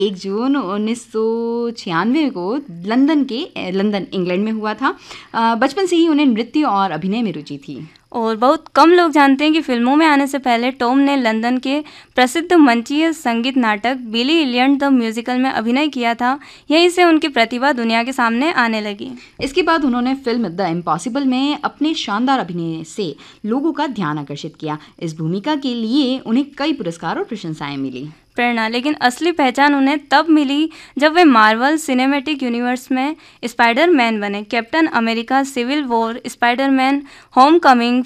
1 जून 1996 को London England में हुआ था। बचपन से ही उन्हें नृत्य और अभिनय में रुचि थी। और बहुत कम लोग जानते हैं कि फिल्मों में आने से पहले टॉम ने लंदन के प्रसिद्ध मंचीय संगीत नाटक बिली एलियट द म्यूजिकल में अभिनय किया था। यहीं से उनकी प्रतिभा दुनिया के सामने आने लगी। इसके बाद उन्होंने फिल्म द इम्पॉसिबल में अपने शानदार अभिनय से लोगों का ध्यान आकर्षित किया। इस भूमिका के लिए उन्हें कई पुरस्कार और प्रशंसाएं मिली। प्रेरणा लेकिन असली पहचान उन्हें तब मिली जब वे मार्वल सिनेमैटिक यूनिवर्स में स्पाइडरमैन बने। Captain America, civil war, Spiderman, home coming,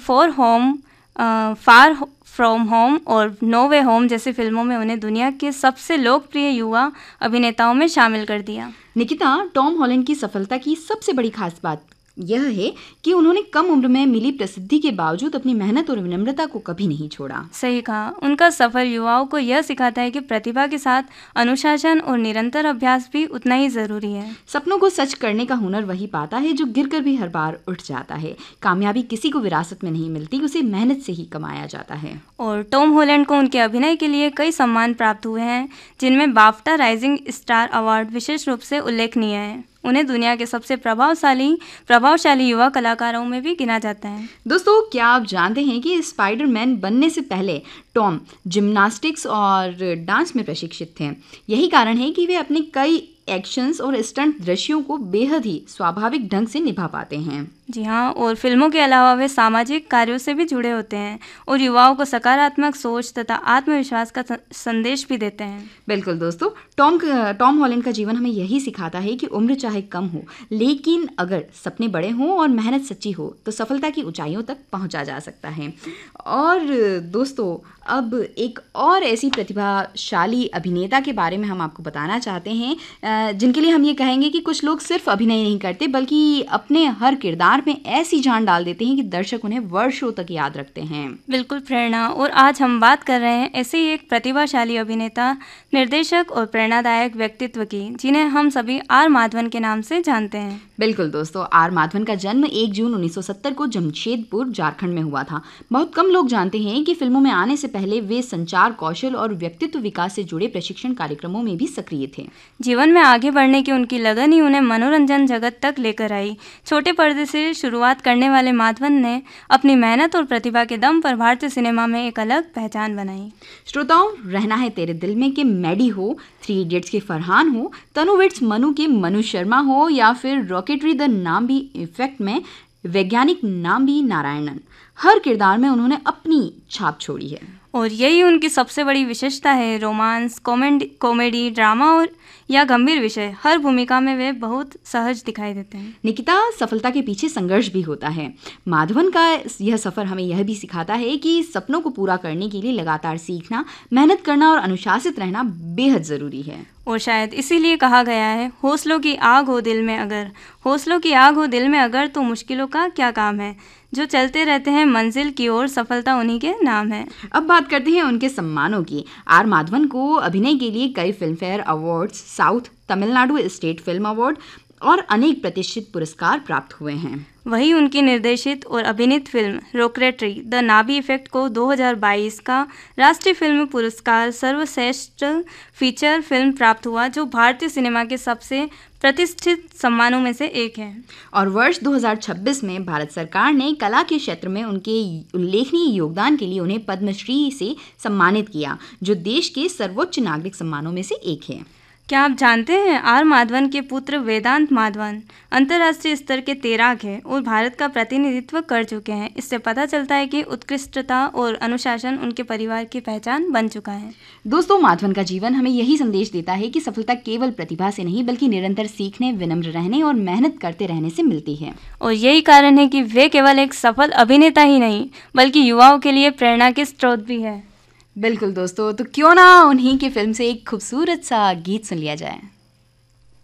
far from home और नो वे होम जैसी फिल्मों में उन्हें दुनिया के सबसे लोकप्रिय युवा अभिनेताओं में शामिल कर दिया। निकिता, टॉम हॉलैंड की सफलता की सबसे बड़ी खास बात यह है कि उन्होंने कम उम्र में मिली प्रसिद्धि के बावजूद अपनी मेहनत और विनम्रता को कभी नहीं छोड़ा। सही कहा। उनका सफर युवाओं को यह सिखाता है कि प्रतिभा के साथ अनुशासन और निरंतर अभ्यास भी उतना ही जरूरी है। सपनों को सच करने का हुनर वही पाता है जो गिरकर भी हर बार उठ जाता है। कामयाबी किसी को विरासत में नहीं मिलती, उसे मेहनत से ही कमाया जाता है। और टॉम हॉलैंड को उनके अभिनय के लिए कई सम्मान प्राप्त हुए हैं, जिनमें बाफ्टा राइजिंग स्टार अवार्ड विशेष रूप से उल्लेखनीय है। उन्हें दुनिया के सबसे प्रभावशाली युवा कलाकारों में भी गिना जाता है। दोस्तों, क्या आप जानते हैं कि स्पाइडरमैन बनने से पहले टॉम जिम्नास्टिक्स और डांस में प्रशिक्षित थे। यही कारण है कि वे अपने कई एक्शंस और स्टंट दृश्यों को बेहद ही स्वाभाविक ढंग से निभा पाते हैं। जी हाँ, और फिल्मों के अलावा वे सामाजिक कार्यों से भी जुड़े होते हैं और युवाओं को सकारात्मक सोच तथा आत्मविश्वास का संदेश भी देते हैं। बिल्कुल दोस्तों, टॉम हॉलैंड का जीवन हमें यही सिखाता है कि उम्र चाहे कम हो, लेकिन अगर सपने बड़े हों और मेहनत सच्ची हो तो सफलता की ऊंचाइयों तक पहुंचा जा सकता है। और दोस्तों, अब एक और ऐसी प्रतिभाशाली अभिनेता के बारे में हम आपको बताना चाहते हैं, जिनके लिए हम ये कहेंगे कि कुछ लोग सिर्फ अभिनय नहीं करते बल्कि अपने हर किरदार में ऐसी जान डाल देते हैं कि दर्शक उन्हें वर्षों तक याद रखते हैं। बिल्कुल प्रेरणा, और आज हम बात कर रहे हैं ऐसे ही एक प्रतिभाशाली अभिनेता, निर्देशक और प्रेरणादायक व्यक्तित्व की, जिन्हें हम सभी आर माधवन के नाम से जानते हैं। बिल्कुल दोस्तों, आर माधवन का जन्म 1 जून 1970 को जमशेदपुर, झारखंड में हुआ था। बहुत कम लोग जानते हैं कि फिल्मों में आने से पहले वे संचार कौशल और व्यक्तित्व विकास से जुड़े प्रशिक्षण कार्यक्रमों में भी सक्रिय थे। जीवन में आगे बढ़ने की उनकी लगन ही उन्हें मनोरंजन जगत तक लेकर आई। छोटे पर्दे से शुरुआत करने वाले माधवन ने अपनी मेहनत और प्रतिभा के दम पर भारतीय सिनेमा में एक अलग पहचान बनाई। श्रोताओं, रहना है तेरे दिल में के मैडी हो, 3 इडियट्स के फरहान हो, तनु विट्स मनु के मनु शर्मा हो, या फिर रॉकेटरी द नाम भी इफेक्ट में वैज्ञानिक नाम भी नारायणन, हर किरदार में उन्होंने अपनी छाप छोड़ी है। और यही उनकी सबसे बड़ी विशेषता है। रोमांस, कॉमेडी, ड्रामा और या गंभीर विषय, हर भूमिका में वे बहुत सहज दिखाई देते हैं। निकिता, सफलता के पीछे संघर्ष भी होता है। माधवन का यह सफर हमें यह भी सिखाता है कि सपनों को पूरा करने के लिए लगातार सीखना, मेहनत करना और अनुशासित रहना बेहद जरूरी है। और शायद इसीलिए कहा गया है, हौसलों की आग हो दिल में अगर तो मुश्किलों का क्या काम है। जो चलते रहते हैं मंजिल की ओर, सफलता उन्हीं के नाम है। अब बात करते हैं उनके सम्मानों की। आर माधवन को अभिनय के लिए कई Filmfare awards, south Tamil Nadu state film award और अनेक प्रतिष्ठित पुरस्कार प्राप्त हुए हैं। वही उनकी निर्देशित और अभिनीत फिल्म रॉकेटरी द नाभी इफेक्ट को 2022 का राष्ट्रीय फिल्म पुरस्कार सर्वश्रेष्ठ फीचर फिल्म प्राप्त हुआ, जो भारतीय सिनेमा के सबसे प्रतिष्ठित सम्मानों में से एक है। और वर्ष 2026 में भारत सरकार ने कला के क्षेत्र में उनके उल्लेखनीय योगदान के लिए उन्हें पद्मश्री से सम्मानित किया, जो देश के सर्वोच्च नागरिक सम्मानों में से एक है। क्या आप जानते हैं, आर माधवन के पुत्र वेदांत माधवन अंतर्राष्ट्रीय स्तर के तैराक हैं और भारत का प्रतिनिधित्व कर चुके हैं। इससे पता चलता है कि उत्कृष्टता और अनुशासन उनके परिवार की पहचान बन चुका है। दोस्तों, माधवन का जीवन हमें यही संदेश देता है कि सफलता केवल प्रतिभा से नहीं बल्कि निरंतर सीखने, विनम्र रहने और मेहनत करते रहने से मिलती है। और यही कारण है कि वे केवल एक सफल अभिनेता ही नहीं बल्कि युवाओं के लिए प्रेरणा के स्रोत भी है। बिल्कुल दोस्तों, तो क्यों ना उन्हीं की फिल्म से एक खूबसूरत सा गीत सुन लिया जाए।